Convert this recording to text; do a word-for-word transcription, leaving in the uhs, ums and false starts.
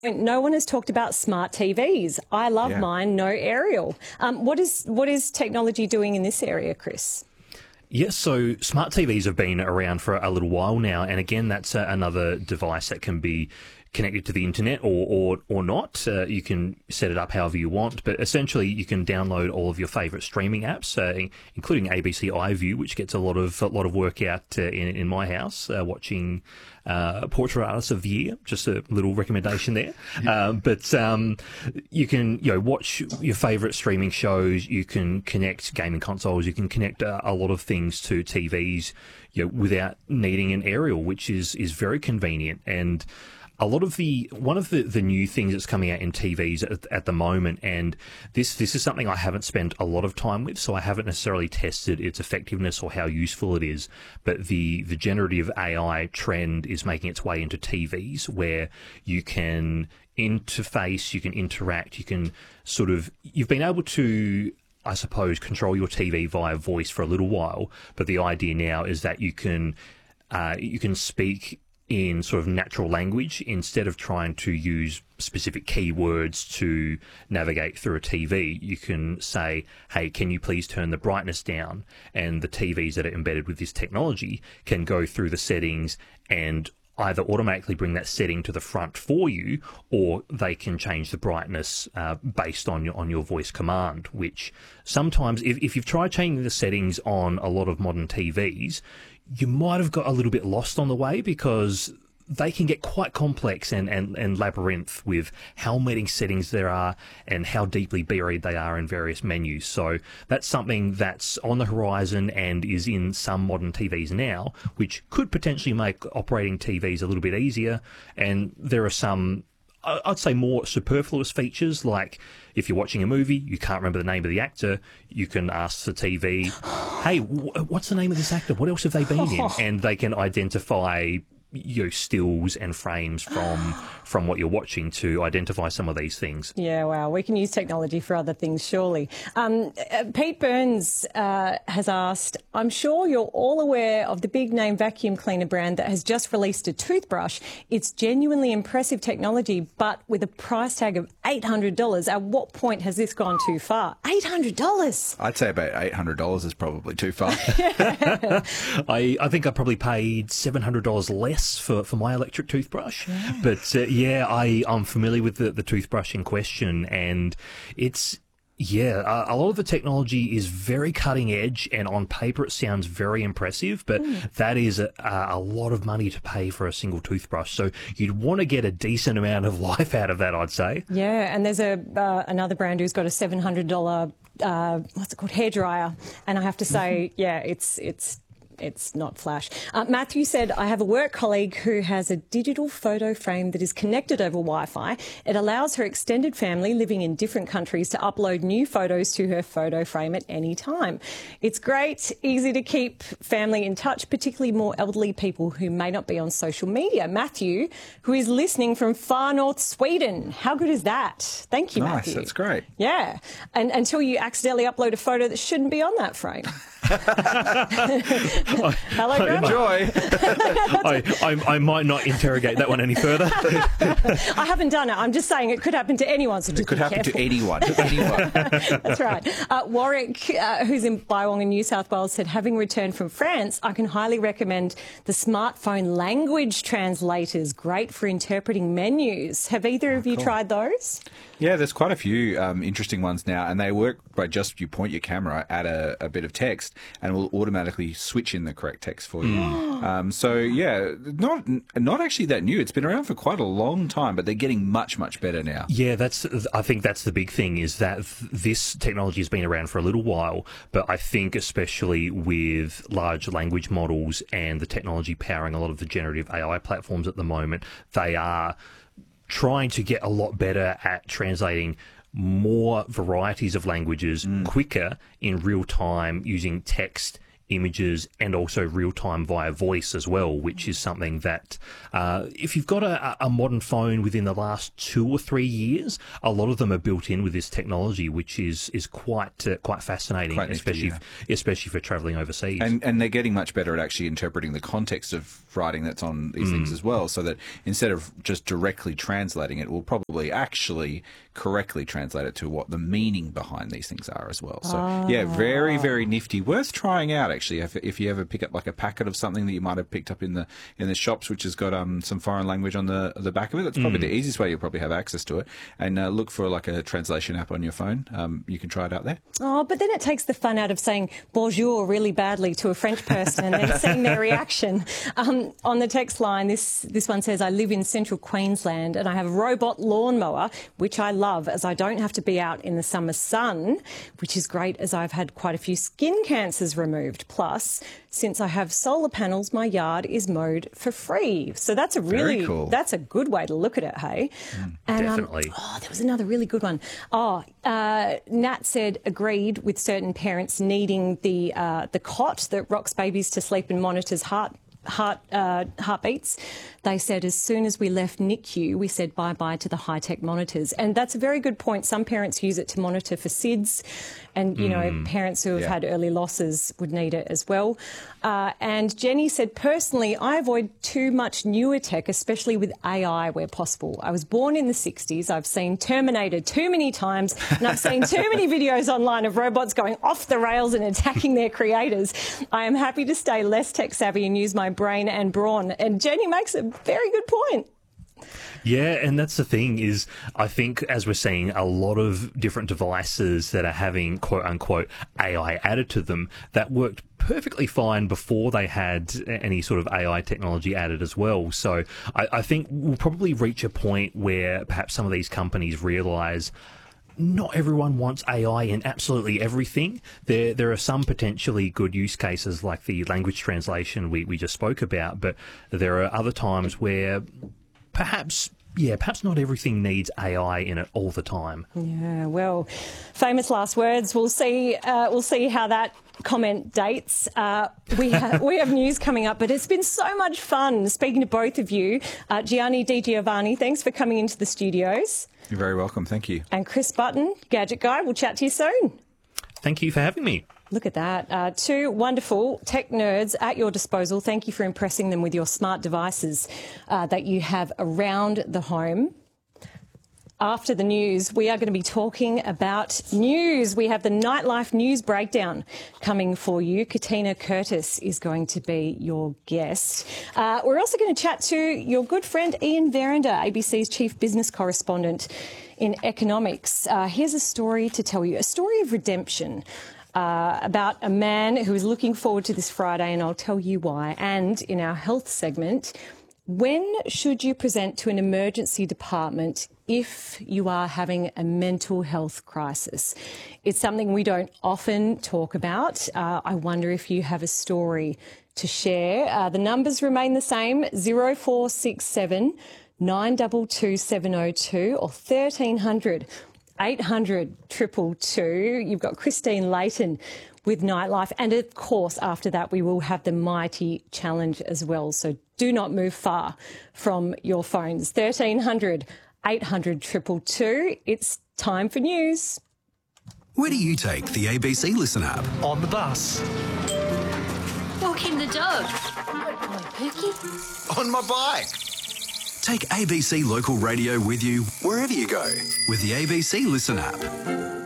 No one has talked about smart T Vs. I love Yeah. mine, no aerial. Um, what is what is technology doing in this area, Chris? Yes, so smart T Vs have been around for a little while now, and again, that's uh, another device that can be connected to the internet or or, or not. Uh, you can set it up however you want, but essentially you can download all of your favourite streaming apps, uh, including A B C iView, which gets a lot of a lot of work out uh, in in my house, uh, watching uh, Portrait Artist of the Year. Just a little recommendation there. um, but um, you can you know watch your favourite streaming shows. You can connect gaming consoles. You can connect uh, a lot of things to T Vs, you know, without needing an aerial, which is is very convenient. And a lot of the one of the, the new things that's coming out in T Vs at, at the moment, and this this is something I haven't spent a lot of time with, so I haven't necessarily tested its effectiveness or how useful it is. But the the generative A I trend is making its way into T Vs, where you can interface, you can interact, you can sort of you've been able to, I suppose, control your T V via voice for a little while, but the idea now is that you can uh, you can speak in sort of natural language instead of trying to use specific keywords to navigate through a T V. You can say, hey, can you please turn the brightness down? And the T Vs that are embedded with this technology can go through the settings and either automatically bring that setting to the front for you, or they can change the brightness uh, based on your on your voice command, which sometimes, if, if you've tried changing the settings on a lot of modern T Vs, you might have got a little bit lost on the way, because they can get quite complex and, and, and labyrinth with how many settings there are and how deeply buried they are in various menus. So that's something that's on the horizon and is in some modern T Vs now, which could potentially make operating T Vs a little bit easier. And there are some, I'd say, more superfluous features, like if you're watching a movie, you can't remember the name of the actor, you can ask the T V, hey, what's the name of this actor? What else have they been in? And they can identify, you know, stills and frames from from what you're watching to identify some of these things. Yeah, wow. We can use technology for other things, surely. Um, uh, Pete Burns uh, has asked, I'm sure you're all aware of the big name vacuum cleaner brand that has just released a toothbrush. It's genuinely impressive technology, but with a price tag of eight hundred dollars. At what point has this gone too far? eight hundred dollars? I'd say about eight hundred dollars is probably too far. I, I think I probably paid seven hundred dollars less for, for my electric toothbrush. Yeah. But uh, yeah, I, I'm familiar with the, the toothbrush in question, and it's, yeah, a, a lot of the technology is very cutting edge, and on paper it sounds very impressive, but mm. that is a, a lot of money to pay for a single toothbrush. So you'd want to get a decent amount of life out of that, I'd say. Yeah, and there's a uh, another brand who's got a seven hundred dollars, uh, what's it called, hairdryer, and I have to say, yeah, it's it's it's not flash. Uh, Matthew said, I have a work colleague who has a digital photo frame that is connected over Wi-Fi. It allows her extended family living in different countries to upload new photos to her photo frame at any time. It's great, easy to keep family in touch, particularly more elderly people who may not be on social media. Matthew, who is listening from far north Sweden. How good is that? Thank you, nice, Matthew. That's great. Yeah, and until you accidentally upload a photo that shouldn't be on that frame. Hello, I, enjoy. I, I, I might not interrogate that one any further. I haven't done it. I'm just saying it could happen to anyone. So it could happen careful. to anyone. anyone. That's right. Uh, Warwick, uh, who's in Bywong in New South Wales, said, having returned from France, I can highly recommend the smartphone language translators. Great for interpreting menus. Have either of you cool. tried those? Yeah, there's quite a few um, interesting ones now, and they work by just you point your camera at a, a bit of text and it will automatically switch in the correct text for you. um, so, yeah, not not actually that new. It's been around for quite a long time, but they're getting much, much better now. Yeah, that's. I think that's the big thing, is that this technology has been around for a little while, but I think especially with large language models and the technology powering a lot of the generative A I platforms at the moment, they are trying to get a lot better at translating more varieties of languages mm. quicker in real time using text images, and also real-time via voice as well, which is something that uh, if you've got a, a modern phone within the last two or three years, a lot of them are built in with this technology, which is is quite uh, quite fascinating, Quite nifty, especially yeah. especially for travelling overseas. And, and they're getting much better at actually interpreting the context of writing that's on these Mm. things as well, so that instead of just directly translating it, will probably actually correctly translate it to what the meaning behind these things are as well. So, Ah. yeah, very, very nifty. Worth trying out, actually, if, if you ever pick up like a packet of something that you might have picked up in the in the shops, which has got um some foreign language on the the back of it. That's probably Mm. the easiest way you'll probably have access to it. And uh, look for like a translation app on your phone. Um, you can try it out there. Oh, but then it takes the fun out of saying bonjour really badly to a French person and then seeing their reaction. Um, on the text line, this, this one says, I live in central Queensland and I have a robot lawnmower, which I love as I don't have to be out in the summer sun, which is great as I've had quite a few skin cancers removed. Plus, since I have solar panels, my yard is mowed for free. So that's a really, Very cool. that's a good way to look at it, hey? Mm, and, um, definitely. oh, there was another really good one. Oh, uh, Nat said agreed with certain parents needing the uh, the cot that rocks babies to sleep and monitors heart heart uh, heartbeats. They said as soon as we left N I C U, we said bye-bye to the high-tech monitors. And that's a very good point. Some parents use it to monitor for S I D S, and, you know, Mm. parents who have Yeah. had early losses would need it as well. Uh, and Jenny said, personally, I avoid too much newer tech, especially with A I where possible. I was born in the sixties. I've seen Terminator too many times, and I've seen too many videos online of robots going off the rails and attacking their creators. I am happy to stay less tech-savvy and use my brain and brawn. And Jenny makes a very good point. Yeah, and that's the thing is, I think as we're seeing a lot of different devices that are having quote unquote A I added to them that worked perfectly fine before they had any sort of A I technology added as well. So I, I think we'll probably reach a point where perhaps some of these companies realise not everyone wants A I in absolutely everything. There there are some potentially good use cases like the language translation we, we just spoke about, but there are other times where perhaps, yeah, perhaps not everything needs A I in it all the time. Yeah, well, famous last words. We'll see. Uh, we'll see how that comment dates. Uh, we have we have news coming up, but it's been so much fun speaking to both of you. Uh, Gianni Di Giovanni, thanks for coming into the studios. You're very welcome. Thank you. And Chris Button, Gadget Guy. We'll chat to you soon. Thank you for having me. Look at that. Uh, two wonderful tech nerds at your disposal. Thank you for impressing them with your smart devices uh, that you have around the home. After the news, we are going to be talking about news. We have the Nightlife News Breakdown coming for you. Katina Curtis is going to be your guest. Uh, we're also going to chat to your good friend Ian Verinder, A B C's chief business correspondent in economics. Uh, here's a story to tell you, a story of redemption. Uh, about a man who is looking forward to this Friday, and I'll tell you why. And in our health segment, when should you present to an emergency department if you are having a mental health crisis? It's something we don't often talk about. Uh, I wonder if you have a story to share. Uh, the numbers remain the same, zero four six seven nine two two seven zero two or thirteen hundred eight hundred two two two. You've got Christine Layton with Nightlife. And of course, after that, we will have the Mighty Challenge as well. So do not move far from your phones. thirteen hundred eight hundred two two two. It's time for news. Where do you take the A B C Listen app? On the bus. Walking the dog. Good boy, Pookie. On my bike. Take A B C Local Radio with you wherever you go with the A B C Listen app.